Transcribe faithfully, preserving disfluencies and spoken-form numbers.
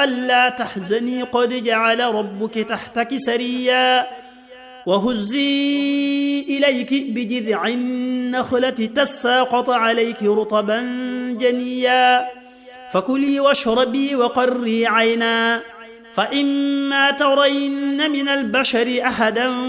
ألا تحزني قد جعل ربك تحتك سريا وهزي إليك بجذع النخلة تساقط عليك رطبا جنيا فكلي واشربي وقري عينا فإما ترين من البشر أحدا